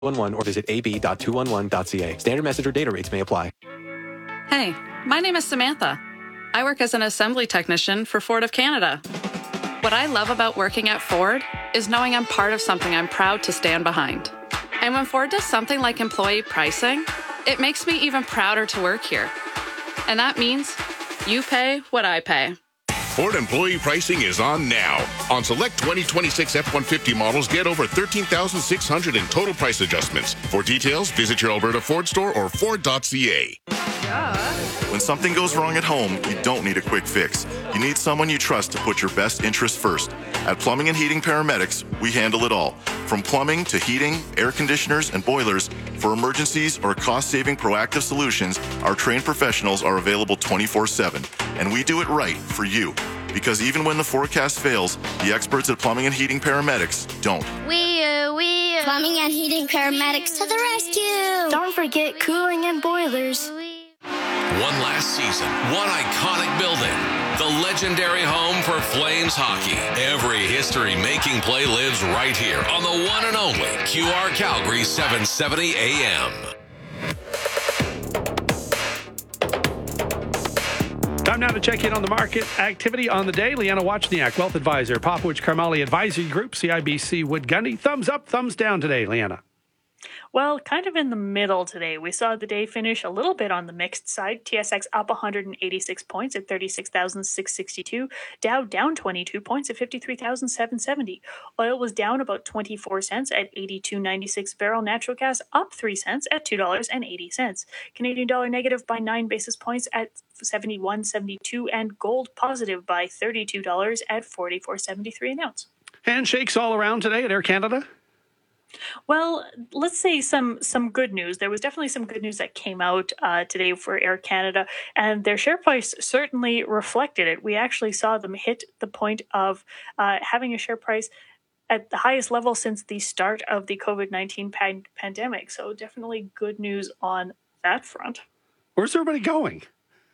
11 or visit ab.211.ca. Standard message or data rates may apply. Hey, my name is Samantha. I work as an assembly technician for Ford of Canada. What I love about working at Ford is knowing I'm part of something I'm proud to stand behind. And when Ford does something like employee pricing, it makes me even prouder to work here. And that means you pay what I pay. Ford employee pricing is on now. On select 2026 F-150 models, get over $13,600 in total price adjustments. For details, visit your Alberta Ford store or Ford.ca. When something goes wrong at home, you don't need a quick fix. You need someone you trust to put your best interests first. At Plumbing and Heating Paramedics, we handle it all. From plumbing to heating, air conditioners, and boilers, for emergencies or cost-saving proactive solutions, our trained professionals are available 24/7. And we do it right for you. Because even when the forecast fails, the experts at Plumbing and Heating Paramedics don't. Plumbing and Heating Paramedics to the rescue. Don't forget cooling and boilers. One last season, one iconic building, the legendary home for Flames hockey. Every history-making play lives right here on the one and only QR Calgary 770 AM. Time now to check in on the market activity on the day. Leanna Wachniak, Wealth Advisor, Popowich Karmali Advisory Group, CIBC Wood Gundy. Thumbs up, thumbs down today, Leanna. Well, kind of in the middle today. We saw the day finish a little bit on the mixed side. TSX up 186 points at 36,662. Dow down 22 points at 53,770. Oil was down about 24 cents at 82.96 barrel. Natural gas up 3 cents at $2.80. Canadian dollar negative by 9 basis points at 71.72, and gold positive by $32 at 44.73 an ounce. Handshakes all around today at Air Canada? Well, let's say some good news. There was definitely some good news that came out today for Air Canada, and their share price certainly reflected it. We actually saw them hit the point of having a share price at the highest level since the start of the COVID-19 pandemic. So definitely good news on that front. Where's everybody going?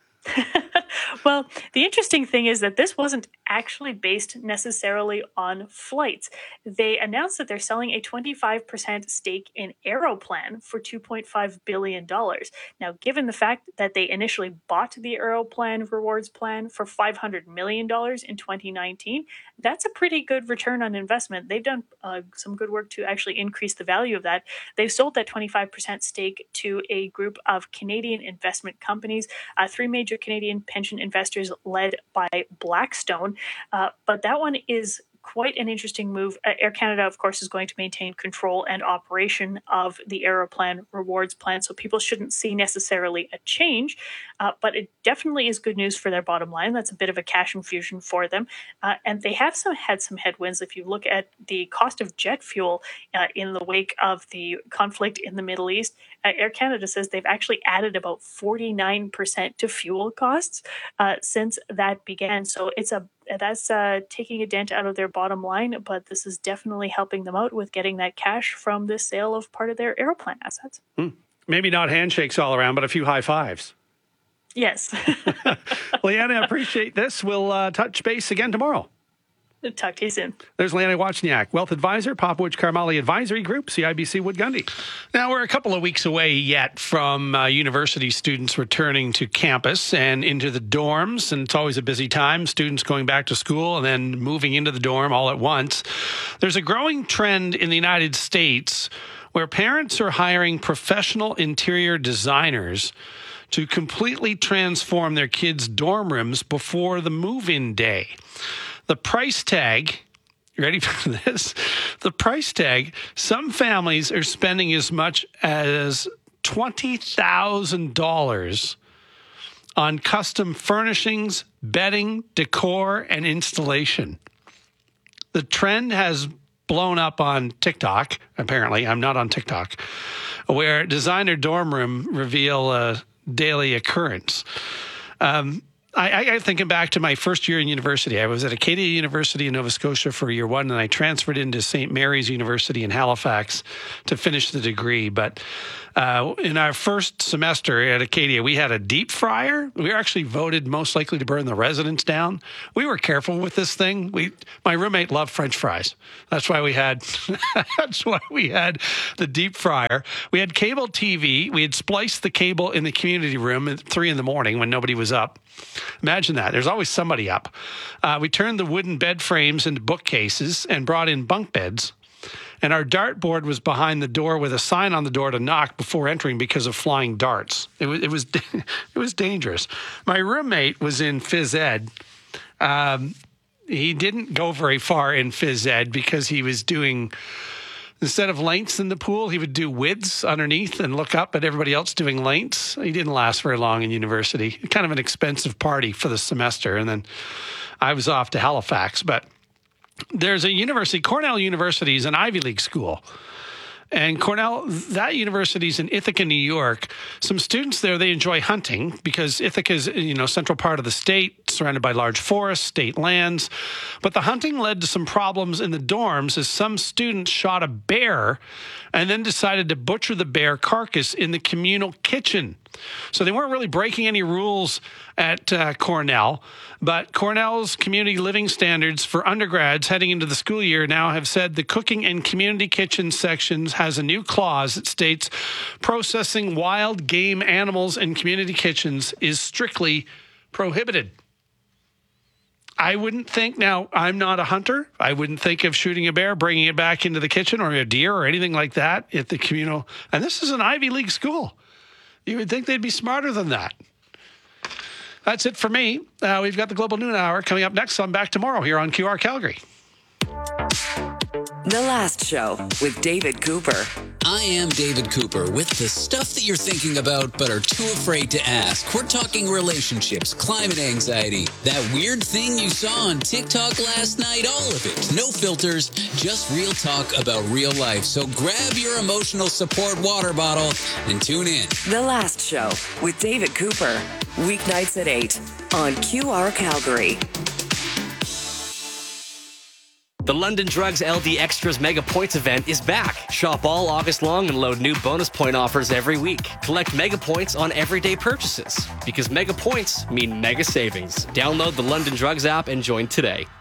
Well, the interesting thing is that this wasn't actually based necessarily on flights. They announced that they're selling a 25% stake in Aeroplan for $2.5 billion. Now, given the fact that they initially bought the Aeroplan rewards plan for $500 million in 2019, that's a pretty good return on investment. They've done some good work to actually increase the value of that. They've sold that 25% stake to a group of Canadian investment companies, three major Canadian pension investors led by Blackstone. But that one is quite an interesting move. Air Canada, of course, is going to maintain control and operation of the Aeroplan rewards plan, so people shouldn't see necessarily a change, but it definitely is good news for their bottom line. That's a bit of a cash infusion for them, and they have had some headwinds. If you look at the cost of jet fuel in the wake of the conflict in the Middle East, Air Canada says they've actually added about 49% to fuel costs since that began. So that's taking a dent out of their bottom line, but this is definitely helping them out with getting that cash from the sale of part of their Aeroplan assets. Maybe not handshakes all around, but a few high fives. Yes. Leanna, I appreciate this. We'll touch base again tomorrow. Talk to you soon. There's Leanna Wachniak, Wealth Advisor, Popowich Karmali Advisory Group, CIBC Wood Gundy. Now, we're a couple of weeks away yet from university students returning to campus and into the dorms, and it's always a busy time, students going back to school and then moving into the dorm all at once. There's a growing trend in the United States where parents are hiring professional interior designers to completely transform their kids' dorm rooms before the move-in day. The price tag, you ready for this? The price tag, some families are spending as much as $20,000 on custom furnishings, bedding, decor, and installation. The trend has blown up on TikTok, apparently. I'm not on TikTok, where designer dorm room reveal a daily occurrence. I thinking back to my first year in university. I was at Acadia University in Nova Scotia for year one, and I transferred into St. Mary's University in Halifax to finish the degree. But in our first semester at Acadia, we had a deep fryer. We were actually voted most likely to burn the residents down. We were careful with this thing. My roommate loved French fries. That's why we had the deep fryer. We had cable TV. We had spliced the cable in the community room at 3 a.m. when nobody was up. Imagine that. There's always somebody up. We turned the wooden bed frames into bookcases and brought in bunk beds. And our dartboard was behind the door with a sign on the door to knock before entering because of flying darts. It was dangerous. My roommate was in phys ed. He didn't go very far in phys ed because he was doing, instead of lengths in the pool, he would do widths underneath and look up at everybody else doing lengths. He didn't last very long in university. Kind of an expensive party for the semester. And then I was off to Halifax. But there's a university, Cornell University is an Ivy League school. And Cornell, that university is in Ithaca, New York. Some students there, they enjoy hunting because Ithaca is, central part of the state, surrounded by large forests, state lands. But the hunting led to some problems in the dorms as some students shot a bear and then decided to butcher the bear carcass in the communal kitchen. So they weren't really breaking any rules at Cornell, but Cornell's community living standards for undergrads heading into the school year now have said the cooking and community kitchen sections has a new clause that states processing wild game animals in community kitchens is strictly prohibited. I wouldn't think, now, I'm not a hunter. I wouldn't think of shooting a bear, bringing it back into the kitchen or a deer or anything like that at the communal. And this is an Ivy League school. You would think they'd be smarter than that. That's it for me. We've got the Global Noon Hour coming up next. So I'm back tomorrow here on QR Calgary. The Last Show with David Cooper. I am David Cooper with the stuff that you're thinking about but are too afraid to ask. We're talking relationships, climate anxiety, that weird thing you saw on TikTok last night, all of it. No filters, just real talk about real life. So grab your emotional support water bottle and tune in. The Last Show with David Cooper. Weeknights at 8 on QR Calgary. The London Drugs LD Extras Mega Points event is back. Shop all August long and load new bonus point offers every week. Collect Mega Points on everyday purchases because Mega Points mean mega savings. Download the London Drugs app and join today.